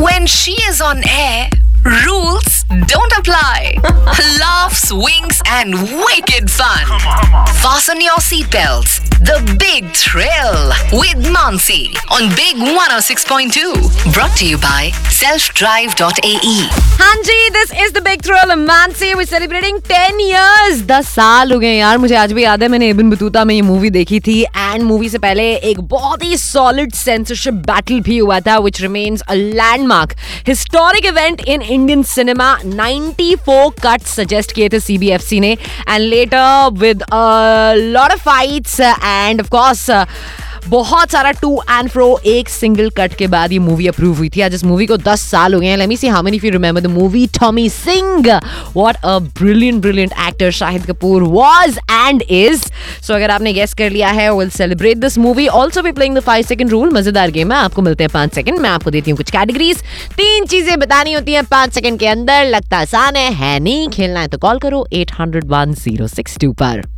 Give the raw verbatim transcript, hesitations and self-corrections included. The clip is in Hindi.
When she is on air, rules don't apply. Laughs, wings, and wicked fun. Fasten your seatbelts. The big thrill with Mansi on Big one oh six point two. Brought to you by self drive dot a e. हाँ जी, this is the big thrill. Mansi, we're celebrating ten years. दस साल हो गए यार. मुझे आज भी याद है मैंने इब्न बतूता में ये मूवी देखी थी एंड मूवी से पहले एक बहुत ही सॉलिड सेंसरशिप बैटल भी हुआ था which remains a landmark historic event in Indian cinema. ninety-four cuts suggest किए थे C B F C ने and later with a lot of fights and of course uh, बहुत सारा टू एंड फ्रो एक सिंगल कट के बाद ये मूवी अप्रूव हुई थी. आज इस मूवी को दस साल हो गए हैं. Let me see how many of you remember the movie Tommy Singh. What a brilliant brilliant actor Shahid Kapoor was and is. सो अगर आपने गेस कर लिया है, will celebrate this movie. Also be playing the five second rule. मजेदार गेम है. आपको मिलते हैं पांच सेकंड. मैं आपको देती हूँ कुछ कैटेगरीज. तीन चीजें बतानी होती हैं पांच सेकंड के अंदर. लगता आसान है, है नहीं. खेलना है तो कॉल करो eight hundred one zero six to पर.